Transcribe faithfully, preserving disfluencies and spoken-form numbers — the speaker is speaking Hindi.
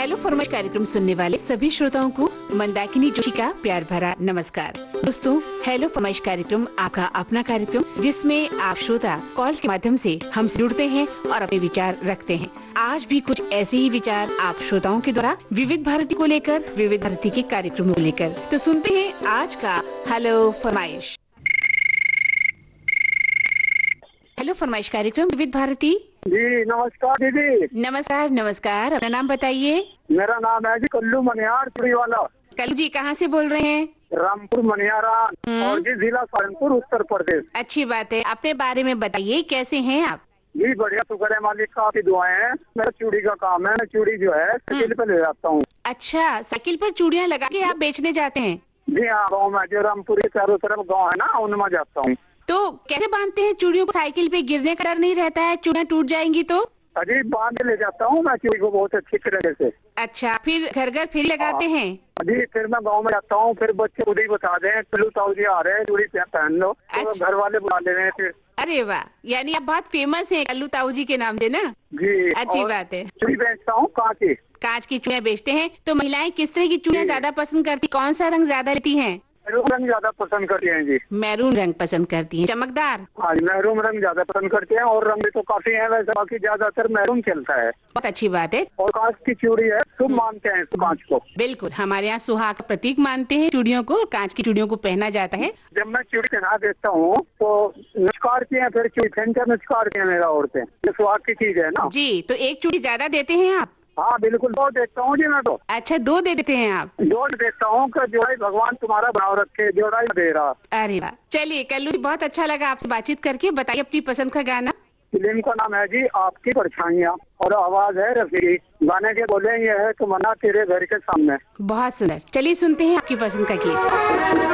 हेलो फरमाइश कार्यक्रम सुनने वाले सभी श्रोताओं को मंदाकिनी जोशी का प्यार भरा नमस्कार। दोस्तों, हेलो फरमाइश कार्यक्रम आपका अपना कार्यक्रम जिसमें आप श्रोता कॉल के माध्यम से हम जुड़ते हैं और अपने विचार रखते हैं। आज भी कुछ ऐसे ही विचार आप श्रोताओं के द्वारा विविध भारती को लेकर, विविध भारती के कार्यक्रमों को लेकर। तो सुनते हैं आज का हेलो फरमाइश। हेलो फरमाइश कार्यक्रम विविध भारती। जी नमस्कार दीदी। नमस्कार नमस्कार, अपना नाम बताइए। मेरा नाम है जी कल्लू मनियार चूड़ी वाला। कल्लू जी कहाँ से बोल रहे हैं? रामपुर मनियारा और जी जिला सहारनपुर उत्तर प्रदेश। अच्छी बात है, अपने बारे में बताइए, कैसे हैं आप? जी बढ़िया, शुक्र है मालिक का, आपकी दुआएं हैं। मेरा चूड़ी का काम है, मैं चूड़ी जो है साइकिल पे ले जाता हूँ। अच्छा, साइकिल पर चूड़ियाँ लगा के आप बेचने जाते हैं? जी हाँ, गाँव में जो रामपुर के चारों तरफ गाँव है ना, उनमें जाता हूँ। तो कैसे बांधते हैं चूड़ियों को? साइकिल पे गिरने का डर नहीं रहता है? चूड़ियाँ टूट जाएंगी तो? अजी बांध ले जाता हूँ मैं चूड़ी को बहुत अच्छी तरह से। अच्छा, फिर घर घर फिर लगाते हैं? जी फिर मैं गांव में जाता हूँ, फिर बच्चे खुद ही बता दें चलो ताऊ जी आ रहे हैं, चूड़ी पहन लो, तो अच्छा। घर वाले बुला ले रहे हैं फिर। अरे वाह, यानी आप बहुत फेमस हैं कल्लू ताऊ जी के नाम से ना? जी अच्छी बात है। चूड़ी बेचता हूँ कांच की। कांच की चूड़ियाँ बेचते हैं। तो महिलाएं किस तरह की चूड़ियाँ ज्यादा पसंद करती, कौन सा रंग ज्यादा लेती हैं? मैरून रंग ज्यादा पसंद करती हैं जी। मैरून रंग पसंद करती हैं, चमकदार? हाँ, मैरून रंग ज्यादा पसंद करते हैं और रंग भी तो काफी है वैसे, बाकी ज्यादातर मैरून चलता है। बहुत अच्छी बात है। और कांच की चूड़ी है, शुभ मानते हैं इस कांच को। बिल्कुल, हमारे यहाँ सुहाग का प्रतीक मानते हैं चूड़ियों को, कांच की चूड़ियों को पहना जाता है। जब मैं चूड़ी पहना देता हूँ तो नमस्कार किए हैं, फिर चूड़ी पहन कर नमस्कार किए मेरा औरतें, ये सुहाग की चीज है ना। जी, तो एक चूड़ी ज्यादा देते हैं आप? हाँ बिल्कुल, दो देखता हूँ जी मैं तो। अच्छा, दो दे देते हैं आप? दो देखता हूँ कि जोड़ाई भगवान तुम्हारा भाव रखे, जोड़ाई दे रहा। अरे वाह, चलिए कल्लू जी, बहुत अच्छा लगा आपसे बातचीत करके। बताइए अपनी पसंद का गाना। फिल्म का नाम है जी आपकी परछाइयाँ और आवाज है रफी। गाने के बोले ये है तमन्ना तेरे घर के सामने। बहुत सुंदर, चलिए सुनते हैं आपकी पसंद का गीत।